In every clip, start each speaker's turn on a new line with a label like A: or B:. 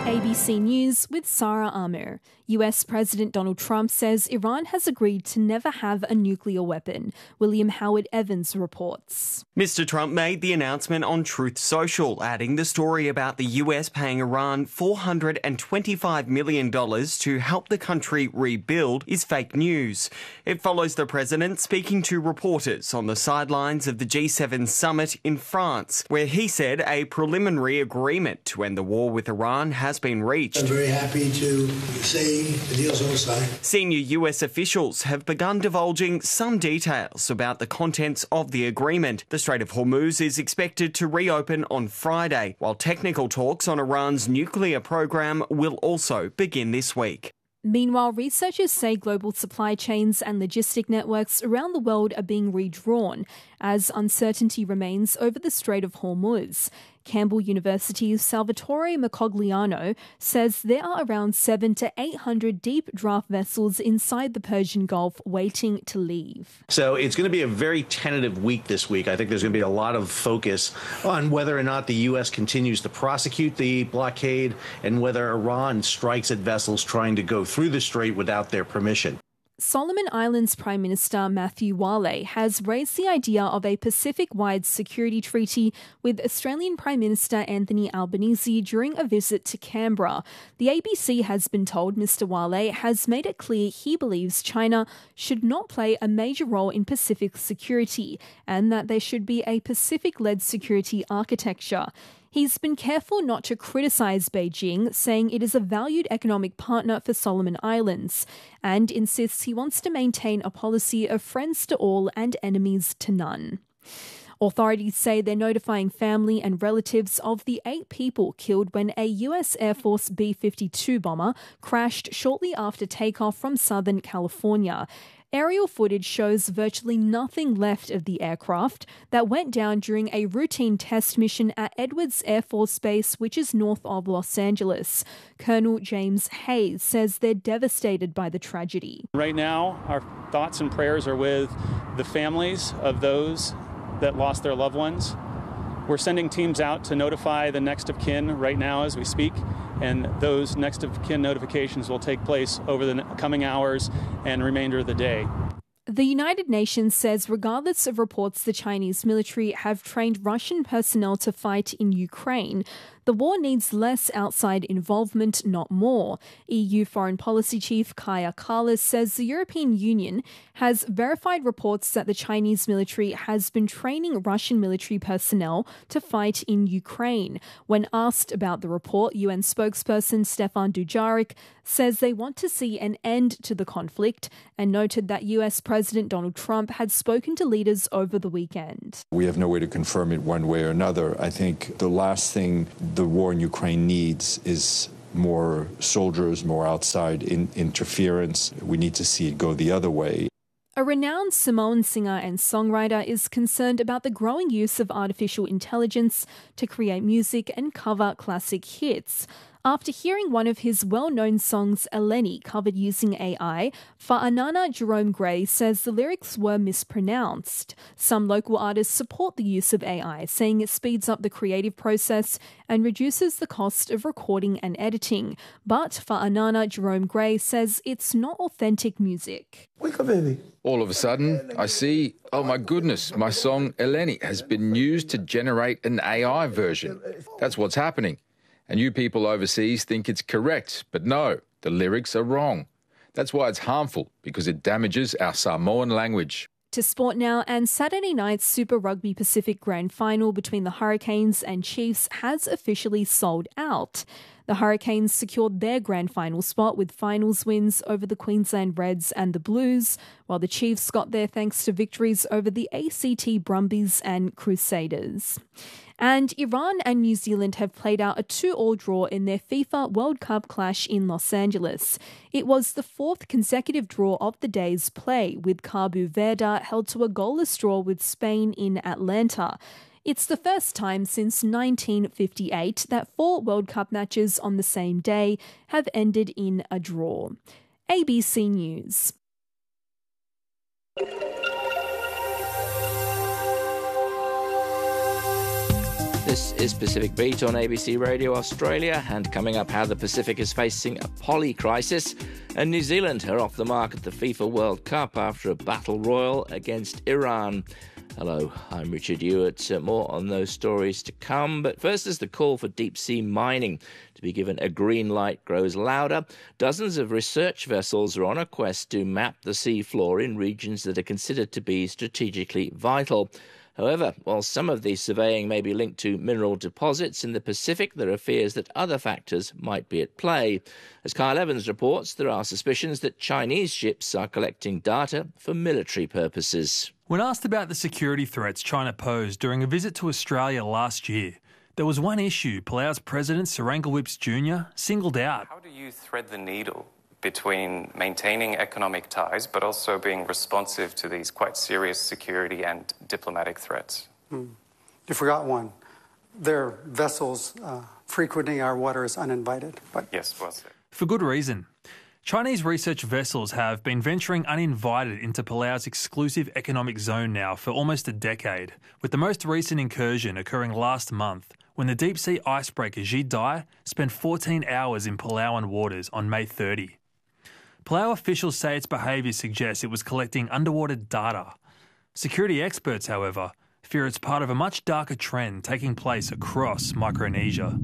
A: ABC News with Sarah Amir. US President Donald Trump says Iran has agreed to never have a nuclear weapon. William Howard Evans reports.
B: Mr. Trump made the announcement on Truth Social, adding the story about the US paying Iran $425 million to help the country rebuild is fake news. It follows the president speaking to reporters on the sidelines of the G7 summit in France, where he said a preliminary agreement to end the war with Iran has been reached.
C: I'm very happy to say the deal's all signed.
B: Senior US officials have begun divulging some details about the contents of the agreement. The Strait of Hormuz is expected to reopen on Friday, while technical talks on Iran's nuclear program will also begin this week.
A: Meanwhile, researchers say global supply chains and logistic networks around the world are being redrawn as uncertainty remains over the Strait of Hormuz. Campbell University's Salvatore Mercogliano says there are around 700 to 800 deep draft vessels inside the Persian Gulf waiting to leave.
D: So it's going to be a very tentative week this week. I think there's going to be a lot of focus on whether or not the U.S. continues to prosecute the blockade and whether Iran strikes at vessels trying to go through the strait without their permission.
A: Solomon Islands Prime Minister Matthew Wale has raised the idea of a Pacific-wide security treaty with Australian Prime Minister Anthony Albanese during a visit to Canberra. The ABC has been told Mr. Wale has made it clear he believes China should not play a major role in Pacific security and that there should be a Pacific-led security architecture. He's been careful not to criticise Beijing, saying it is a valued economic partner for Solomon Islands, and insists he wants to maintain a policy of friends to all and enemies to none. Authorities say they're notifying family and relatives of the 8 people killed when a US Air Force B-52 bomber crashed shortly after takeoff from Southern California. Aerial footage shows virtually nothing left of the aircraft that went down during a routine test mission at Edwards Air Force Base, which is north of Los Angeles. Colonel James Hayes says they're devastated by the tragedy.
E: Right now, our thoughts and prayers are with the families of those that lost their loved ones. We're sending teams out to notify the next of kin right now as we speak, and those next of kin notifications will take place over the coming hours and remainder of the day.
A: The United Nations says regardless of reports the Chinese military have trained Russian personnel to fight in Ukraine, the war needs less outside involvement, not more. EU Foreign Policy Chief Kaja Kallas says the European Union has verified reports that the Chinese military has been training Russian military personnel to fight in Ukraine. When asked about the report, UN spokesperson Stefan Dujarric says they want to see an end to the conflict and noted that US President Donald Trump had spoken to leaders over the weekend.
F: We have no way to confirm it one way or another. I think the last thing the war in Ukraine needs is more soldiers, more outside interference. We need to see it go the other way.
A: A renowned Samoan singer and songwriter is concerned about the growing use of artificial intelligence to create music and cover classic hits. After hearing one of his well-known songs, Eleni, covered using AI, Fa'anana Jerome Gray says the lyrics were mispronounced. Some local artists support the use of AI, saying it speeds up the creative process and reduces the cost of recording and editing. But Fa'anana Jerome Gray says it's not authentic music.
C: Wake up, baby.
G: All of a sudden, I see, oh my goodness, my song Eleni has been used to generate an AI version. That's what's happening. And you people overseas think it's correct, but no, the lyrics are wrong. That's why it's harmful, because it damages our Samoan language.
A: To sport now, and Saturday night's Super Rugby Pacific Grand Final between the Hurricanes and Chiefs has officially sold out. The Hurricanes secured their grand final spot with finals wins over the Queensland Reds and the Blues, while the Chiefs got there thanks to victories over the ACT Brumbies and Crusaders. And Iran and New Zealand have played out a 2-2 draw in their FIFA World Cup clash in Los Angeles. It was the 4th consecutive draw of the day's play, with Cabo Verde held to a goalless draw with Spain in Atlanta. It's the first time since 1958 that 4 World Cup matches on the same day have ended in a draw. ABC News.
H: The This is Pacific Beat on ABC Radio Australia, and coming up, how the Pacific is facing a poly crisis, and New Zealand are off the mark at the FIFA World Cup after a battle royal against Iran. Hello, I'm Richard Ewart. More on those stories to come, but first, as the call for deep-sea mining to be given a green light grows louder, dozens of research vessels are on a quest to map the seafloor in regions that are considered to be strategically vital. However, while some of the surveying may be linked to mineral deposits in the Pacific, there are fears that other factors might be at play. As Kyle Evans reports, there are suspicions that Chinese ships are collecting data for military purposes.
I: When asked about the security threats China posed during a visit to Australia last year, there was one issue Palau's President Sir Whips Jr. singled out.
J: How do you thread the needle between maintaining economic ties but also being responsive to these quite serious security and diplomatic threats?
K: You forgot one. Their vessels frequenting our waters uninvited.
J: Yes, well said.
I: For good reason. Chinese research vessels have been venturing uninvited into Palau's exclusive economic zone now for almost a decade, with the most recent incursion occurring last month when the deep-sea icebreaker Xi Dai spent 14 hours in Palauan waters on May 30. Palau officials say its behaviour suggests it was collecting underwater data. Security experts, however, fear it's part of a much darker trend taking place across Micronesia.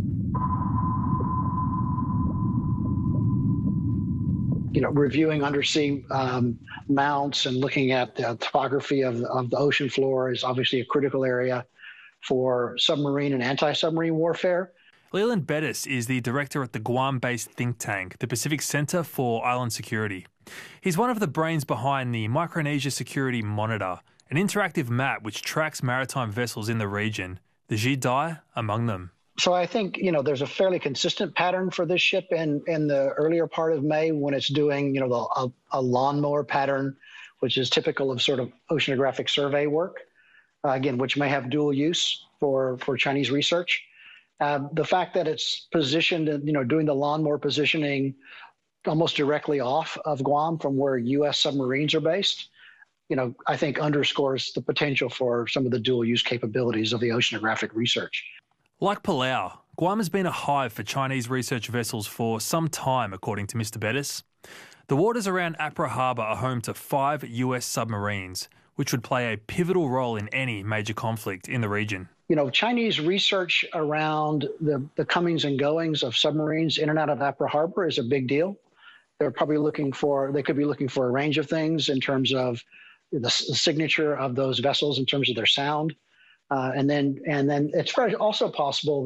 L: Reviewing undersea mounts and looking at the topography of the ocean floor is obviously a critical area for submarine and anti-submarine warfare.
I: Leland Bettis is the director at the Guam-based think tank, the Pacific Centre for Island Security. He's one of the brains behind the Micronesia Security Monitor, an interactive map which tracks maritime vessels in the region, the Xi Dai among them.
L: So I think, there's a fairly consistent pattern for this ship in the earlier part of May when it's doing, a lawnmower pattern, which is typical of sort of oceanographic survey work, which may have dual use for Chinese research. The fact that it's positioned, doing the lawnmower positioning almost directly off of Guam from where U.S. submarines are based, I think underscores the potential for some of the dual use capabilities of the oceanographic research.
I: Like Palau, Guam has been a hive for Chinese research vessels for some time, according to Mr. Bettis. The waters around Apra Harbour are home to 5 US submarines, which would play a pivotal role in any major conflict in the region.
L: Chinese research around the comings and goings of submarines in and out of Apra Harbour is a big deal. They could be looking for a range of things in terms of the signature of those vessels, in terms of their sound. And then it's also possible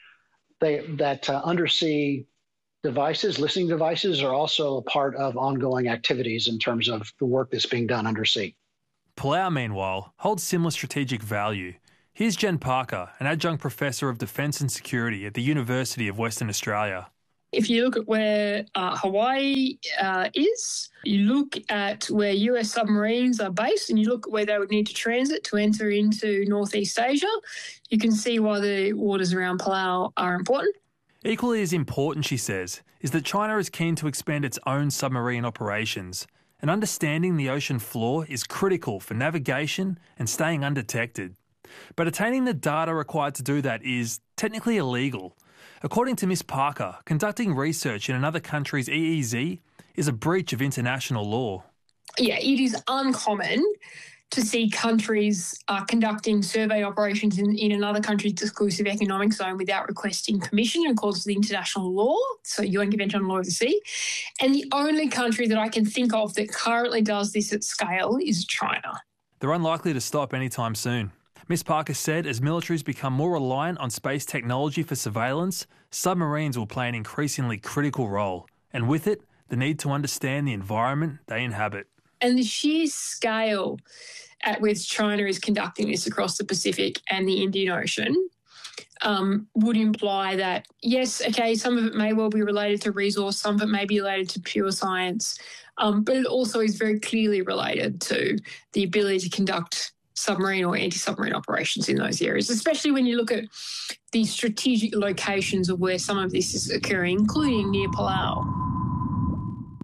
L: that undersea devices, listening devices, are also a part of ongoing activities in terms of the work that's being done undersea.
I: Palau, meanwhile, holds similar strategic value. Here's Jen Parker, an adjunct professor of defence and security at the University of Western Australia.
M: If you look at where Hawaii is, you look at where US submarines are based, and you look at where they would need to transit to enter into Northeast Asia, you can see why the waters around Palau are important.
I: Equally as important, she says, is that China is keen to expand its own submarine operations, and understanding the ocean floor is critical for navigation and staying undetected. But attaining the data required to do that is technically illegal. According to Ms. Parker, conducting research in another country's EEZ is a breach of international law.
M: Yeah, it is uncommon to see countries conducting survey operations in another country's exclusive economic zone without requesting permission in accordance with international law, so UN Convention on Law of the Sea. And the only country that I can think of that currently does this at scale is China.
I: They're unlikely to stop anytime soon. Ms. Parker said as militaries become more reliant on space technology for surveillance, submarines will play an increasingly critical role, and with it, the need to understand the environment they inhabit.
M: And the sheer scale at which China is conducting this across the Pacific and the Indian Ocean would imply that, yes, okay, some of it may well be related to resource, some of it may be related to pure science, but it also is very clearly related to the ability to conduct submarine or anti-submarine operations in those areas, especially when you look at the strategic locations of where some of this is occurring, including near Palau.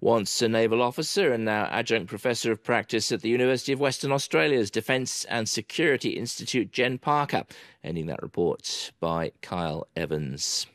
H: Once a naval officer and now adjunct professor of practice at the University of Western Australia's Defence and Security Institute, Jen Parker, ending that report by Kyle Evans.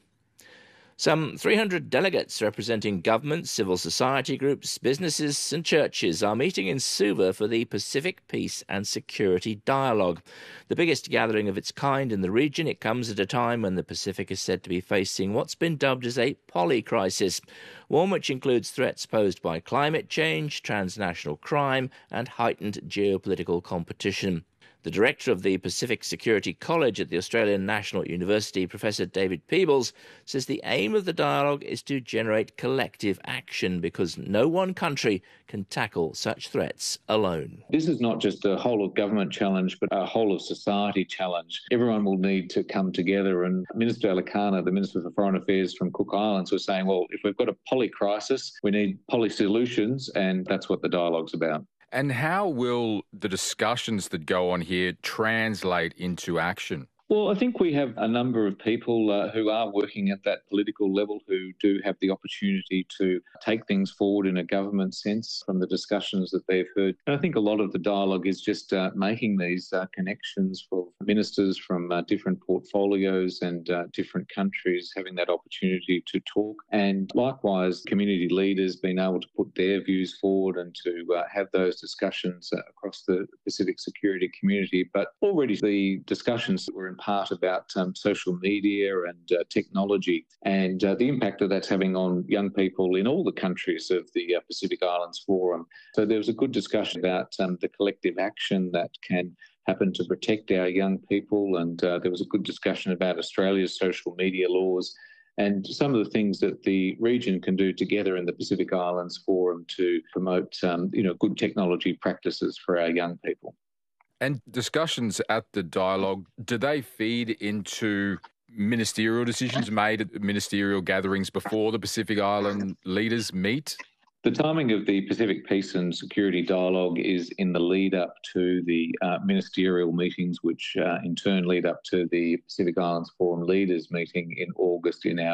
H: Some 300 delegates representing governments, civil society groups, businesses and churches are meeting in Suva for the Pacific Peace and Security Dialogue. The biggest gathering of its kind in the region, it comes at a time when the Pacific is said to be facing what's been dubbed as a polycrisis, one which includes threats posed by climate change, transnational crime and heightened geopolitical competition. The director of the Pacific Security College at the Australian National University, Professor David Peebles, says the aim of the dialogue is to generate collective action because no one country can tackle such threats alone.
N: This is not just a whole of government challenge, but a whole of society challenge. Everyone will need to come together. And Minister Alikana, the Minister for Foreign Affairs from Cook Islands, was saying, well, if we've got a poly crisis, we need poly solutions, and that's what the dialogue's about.
G: And how will the discussions that go on here translate into action?
N: Well, I think we have a number of people who are working at that political level who do have the opportunity to take things forward in a government sense from the discussions that they've heard. And I think a lot of the dialogue is just making these connections for ministers from different portfolios and different countries having that opportunity to talk. And likewise, community leaders being able to put their views forward and to have those discussions across the Pacific security community. But already the discussions that were in part about social media and technology and the impact that that's having on young people in all the countries of the Pacific Islands Forum. So there was a good discussion about the collective action that can happen to protect our young people, and there was a good discussion about Australia's social media laws and some of the things that the region can do together in the Pacific Islands Forum to promote good technology practices for our young people.
G: And discussions at the dialogue, do they feed into ministerial decisions made at ministerial gatherings before the Pacific Island leaders meet?
N: The timing of the Pacific Peace and Security Dialogue is in the lead up to the ministerial meetings, which in turn lead up to the Pacific Islands Forum leaders meeting in August in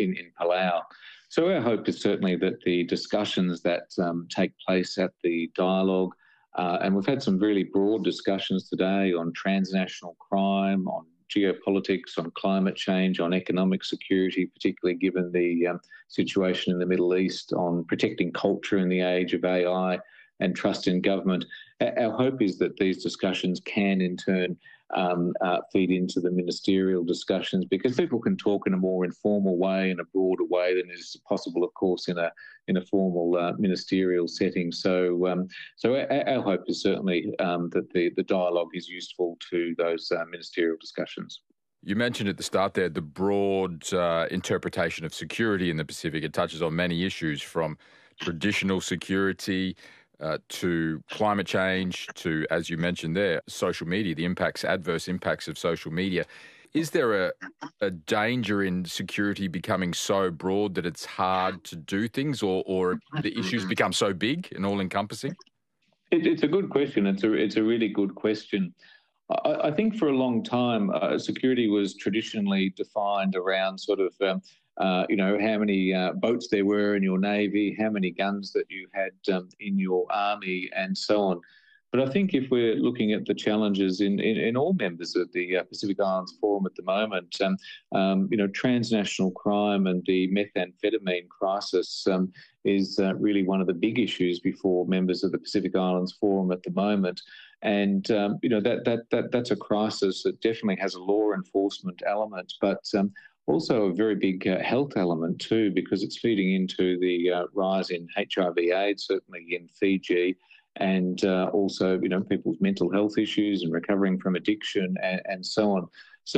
N: Palau. So our hope is certainly that the discussions that take place at the dialogue, and we've had some really broad discussions today on transnational crime, on geopolitics, on climate change, on economic security, particularly given the situation in the Middle East, on protecting culture in the age of AI and trust in government. Our hope is that these discussions can in turn feed into the ministerial discussions, because people can talk in a more informal way, in a broader way than is possible, of course, in a formal ministerial setting. So our hope is certainly that the dialogue is useful to those ministerial discussions.
G: You mentioned at the start there the broad interpretation of security in the Pacific. It touches on many issues, from traditional security to climate change, to, as you mentioned there, social media, the adverse impacts of social media. Is there a danger in security becoming so broad that it's hard to do things, or the issues become so big and all-encompassing?
N: It's a good question. It's a really good question. I think for a long time, security was traditionally defined around sort of how many boats there were in your Navy, how many guns that you had in your Army, and so on. But I think if we're looking at the challenges in all members of the Pacific Islands Forum at the moment, transnational crime and the methamphetamine crisis is really one of the big issues before members of the Pacific Islands Forum at the moment. And, that's a crisis that definitely has a law enforcement element, but also a very big health element too, because it's feeding into the rise in HIV/AIDS, certainly in Fiji, and also, people's mental health issues and recovering from addiction and so on.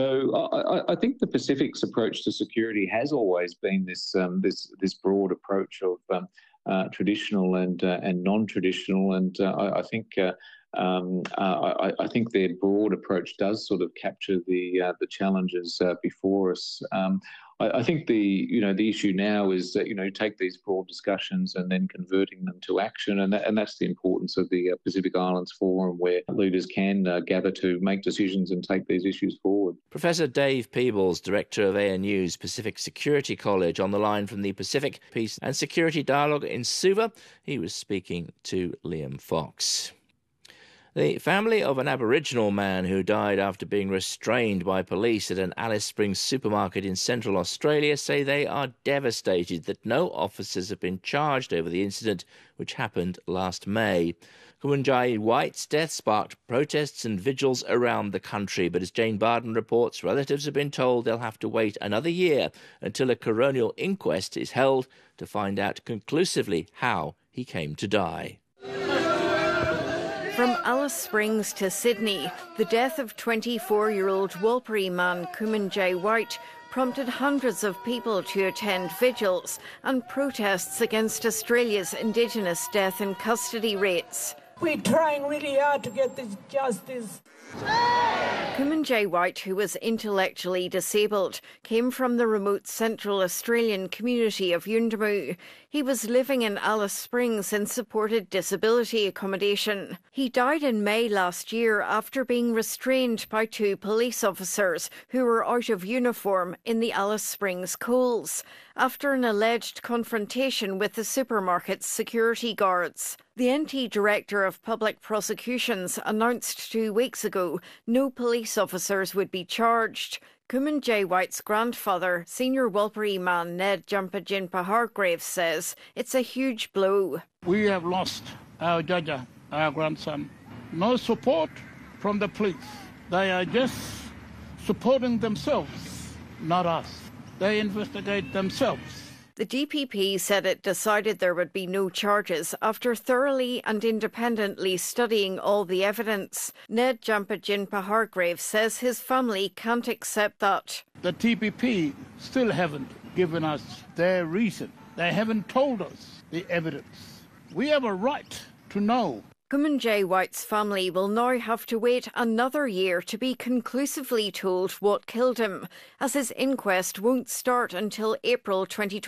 N: So I think the Pacific's approach to security has always been this broad approach of traditional and non-traditional, and I think I think their broad approach does sort of capture the challenges before us. I think the issue now is that take these broad discussions and then converting them to action, and that's the importance of the Pacific Islands Forum, where leaders can gather to make decisions and take these issues forward.
H: Professor Dave Peebles, Director of ANU's Pacific Security College, on the line from the Pacific Peace and Security Dialogue in Suva. He was speaking to Liam Fox. The family of an Aboriginal man who died after being restrained by police at an Alice Springs supermarket in Central Australia say they are devastated that no officers have been charged over the incident, which happened last May. Kumanjai White's death sparked protests and vigils around the country, but as Jane Barden reports, relatives have been told they'll have to wait another year until a coronial inquest is held to find out conclusively how he came to die.
O: From Alice Springs to Sydney, the death of 24-year-old Warlpiri man Kumanjai White prompted hundreds of people to attend vigils and protests against Australia's Indigenous death and custody rates.
P: We're trying really hard to get this justice.
O: Kumanjai White, who was intellectually disabled, came from the remote Central Australian community of Yuendumu. He was living in Alice Springs in supported disability accommodation. He died in May last year after being restrained by 2 police officers who were out of uniform in the Alice Springs Coles after an alleged confrontation with the supermarket's security guards. The NT Director of Public Prosecutions announced 2 weeks ago no police officers would be charged. Kumanjai White's grandfather, senior Warlpiri man Ned Jampajinpa Hargraves, says it's a huge blow.
P: We have lost our Jaja, our grandson. No support from the police. They are just supporting themselves, not us. They investigate themselves.
O: The DPP said it decided there would be no charges after thoroughly and independently studying all the evidence. Ned Jampajinpa Hargraves says his family can't accept that.
P: The DPP still haven't given us their reason. They haven't told us the evidence. We have a right to know.
O: Kumanjai White's family will now have to wait another year to be conclusively told what killed him, as his inquest won't start until April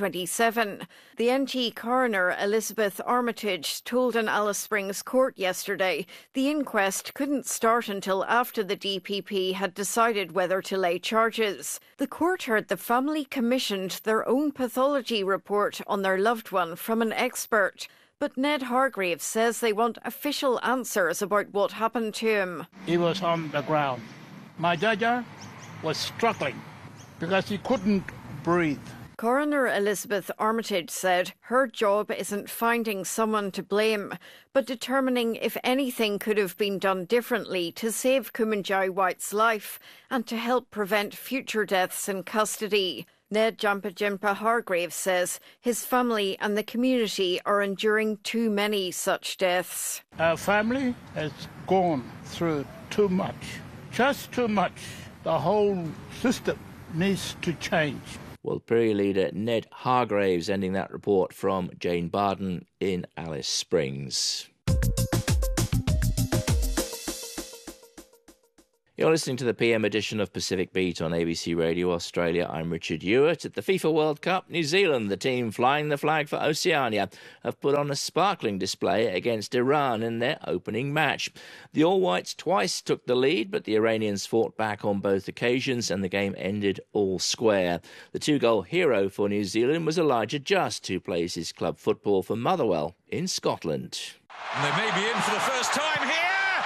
O: 2027. The NT coroner Elizabeth Armitage told an Alice Springs court yesterday the inquest couldn't start until after the DPP had decided whether to lay charges. The court heard the family commissioned their own pathology report on their loved one from an expert. But Ned Hargraves says they want official answers about what happened to him.
P: He was on the ground. My Jaja was struggling because he couldn't breathe.
O: Coroner Elizabeth Armitage said her job isn't finding someone to blame, but determining if anything could have been done differently to save Kumanjai White's life and to help prevent future deaths in custody. Ned Jampajinpa Hargraves says his family and the community are enduring too many such deaths.
P: Our family has gone through too much, just too much. The whole system needs to change.
H: Warlpiri leader Ned Hargraves ending that report from Jane Barden in Alice Springs. You're listening to the PM edition of Pacific Beat on ABC Radio Australia. I'm Richard Ewart. At the FIFA World Cup, New Zealand, the team flying the flag for Oceania, have put on a sparkling display against Iran in their opening match. The All Whites twice took the lead, but the Iranians fought back on both occasions and the game ended all square. The 2-goal hero for New Zealand was Elijah Just, who plays his club football for Motherwell in Scotland.
Q: And they may be in for the first time here.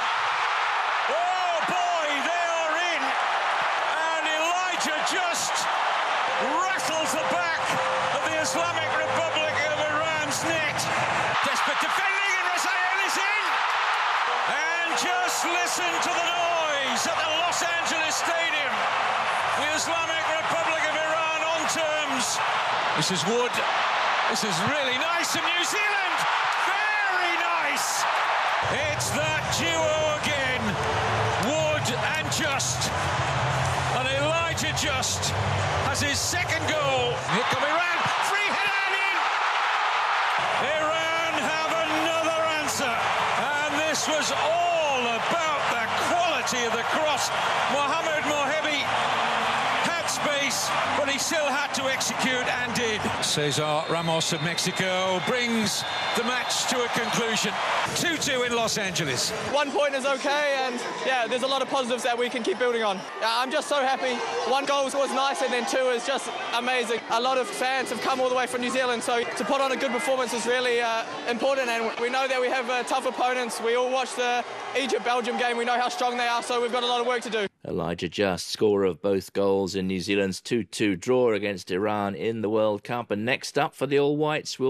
Q: Just rattles the back of the Islamic Republic of Iran's net. Desperate defending and Rasael is in. And just listen to the noise at the Los Angeles Stadium. The Islamic Republic of Iran on terms. This is Wood. This is really nice. And New Zealand, very nice. It's that duo again. Wood and Just. And Elijah Just has his second goal. Here come Iran. Free header and in. Iran have another answer. And this was all quality of the cross. Mohamed Mohebi had space, but he still had to execute and did. Cesar Ramos of Mexico brings the match to a conclusion. 2-2 in Los Angeles.
R: 1 point is okay, and yeah, there's a lot of positives that we can keep building on. I'm just so happy. 1 goal was nice, and then 2 is just amazing. A lot of fans have come all the way from New Zealand, so to put on a good performance is really important, and we know that we have tough opponents. We all watched the Egypt-Belgium game. We know how strong they are, so we've got a lot of work to do.
H: Elijah Just, scorer of both goals in New Zealand's 2-2 draw against Iran in the World Cup. And next up for the All Whites will